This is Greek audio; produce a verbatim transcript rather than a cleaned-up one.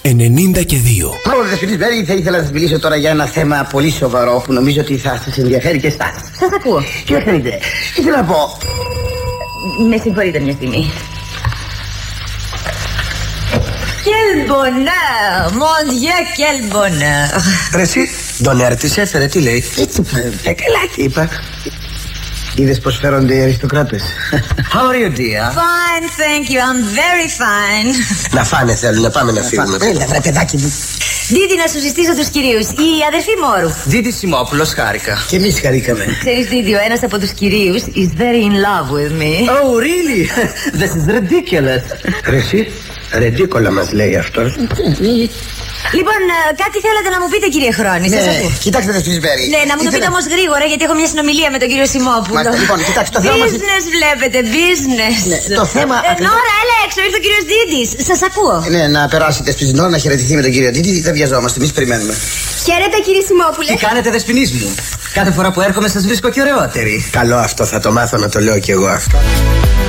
ενενήντα και δύο. Πρώτα, Δεσποινής Μπέρι, θα ήθελα να σας μιλήσω τώρα για ένα θέμα πολύ σοβαρό που νομίζω ότι θα σας ενδιαφέρει και εσάς. Σας ακούω. Κοιτάξτε, ήθελα να πω. Με συγχωρείτε μια στιγμή. Quel bonheur, mon Dieu, quel bonheur. Ρε εσύ, ντονέρ της έφερε, τι λέει? Έτσι είπε, ε, καλά τι είπα. Είδες πως φέρονται οι αριστοκράτες? How are you, dear? Fine, thank you, I'm very fine. Να φάνε θέλουν, να πάμε να φύγουμε. Έλα βρε παιδάκι μου. Δίδυ, να σου συστήσω τους κυρίους. Η αδερφή Μόρου. Δίδυ Σιμόπουλος, χάρηκα. Και εμείς χαρήκαμε. Ξέρεις, Δίδυ, ο ένας από τους κυρίους is very in love with me. Oh, really? This is ridiculous. Ρε εσύ, ρεντίκολα μας λέει αυτός. Λοιπόν, κάτι θέλατε να μου πείτε, κύριε Χρόνη? Ναι, σας ακούω. κοιτάξτε, Δεσποινής Μπέρι. Ναι, να μου το πείτε όμως γρήγορα, γιατί έχω μια συνομιλία με τον κύριο Σιμόπουλο. Μάλιστα, λοιπόν, κοιτάξτε, το θέμα μας... Business βλέπετε, business. Ναι, το θέμα... Ε, Νόρα, έλα έξω, ήρθε ο κύριος Δίδης. Σας ακούω. Ναι, να περάσετε στην Νόρα να χαιρετηθεί με τον κύριο Δίδη. Δεν βιαζόμαστε, εμείς περιμένουμε. Χαίρετε, κύριε Σιμόπουλε. Τι κάνετε, Δεσποινής μου? Κάθε φορά που έρχομαι σας βρίσκω και ωραιότερη. Καλό αυτό, θα το μάθω να το λέω κι εγώ αυτό.